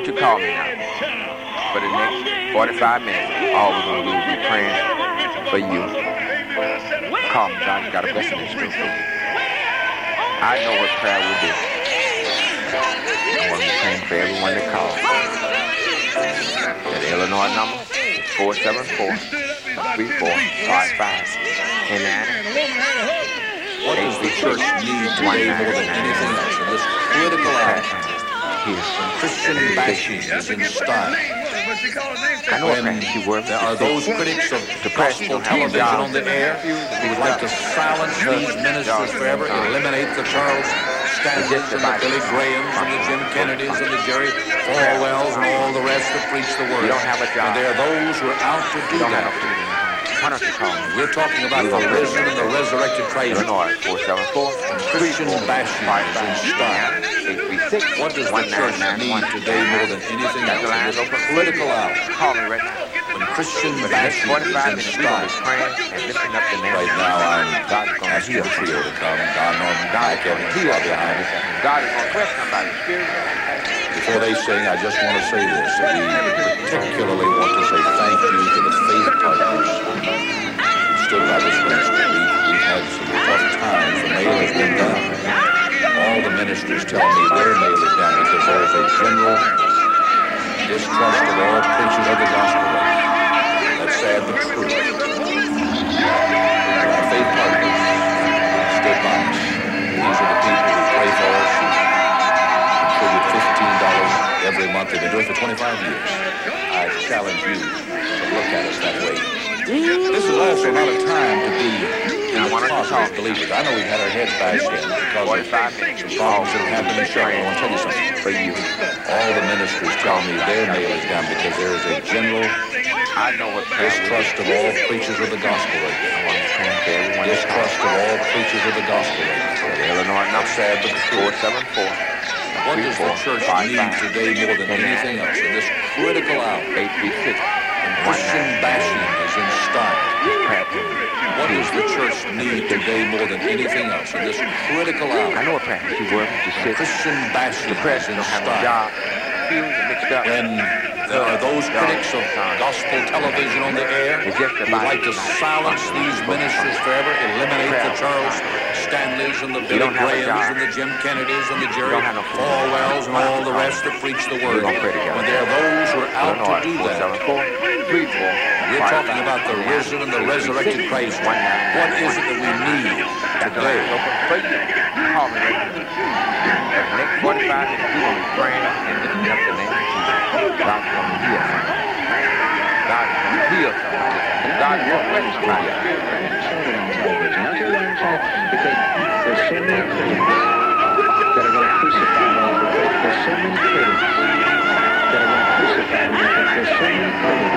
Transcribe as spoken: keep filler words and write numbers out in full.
don't you call me now? For the next forty-five minutes, all we're going to do is be praying for you. Call me. God's got a blessing in store for you. I know what prayer will do. I'm going to be praying for everyone that calls. That Illinois number is four seven four, three four five five. Indiana. What does the church need today more than anything else in this critical hour? Christian bashing is in style. I know when there are those critics of gospel television on the air who would like to silence these ministers forever, eliminate the Charles Stanleys and the Billy Grahams and the Jim Kennedys and the Jerry Falwells and all the rest that preach the word. And there are those who are out to do that. Why don't you call me? We're talking about the risen and the resurrected Christ. Illinois, four seven four, Christian bashing is in style. What does the church need today more than anything else in this political hour? Call me right now. When Christian bashing is in style. Right now, I'm asking the trio to come. Don Norman, Guy Kevin, Heal behind us. God is going to bless somebody. Before they sing, I just want to say this. We particularly want to say thank you to the faith partners who stood by this ministry. We've, we've had some tough times. The mail has been down. All the ministers tell me their mail is down because there is a general distrust of all preachers of the gospel. That's sad but true. Our faith partners stood by us. These are the people who pray for us, who contribute fifteen dollars every month. They've been doing it for twenty-five years. I challenge you to look at us that way. This is also not a time to be in the closet as believers. I know we've had our heads bashed in because of some problems that have happened in Charlotte. I want to tell you something. For you, all the ministers tell me their mail is down because there is a general distrust of all preachers of the gospel right now. Distrust of all preachers of the gospel right now. Illinois, not sad, but four seven four. What does the church need today more than anything else in this critical hour? eight three six. Christian bashing is in style. What does the church need today more than anything else in this critical hour? I know a practice you work. Christian bashing is in style. When there are those critics of gospel television on the air who would like to silence these ministers forever, eliminate the Charles Stanleys and the Billy Grahams and the Jim Kennedys and the Jerry Falwells and all the rest that preach the word. When there are those who are out to do that, we're talking about the risen and the resurrected Christ. What is it that we need today? Call me right now. The next forty-five minutes, we will be praying and lifting up the name of Jesus. God's going to heal somebody. God is going to heal somebody. God is going to bless somebody. Because there's so many critics that are going to crucify me. There's so many critics that are going to crucify me. There's so many critics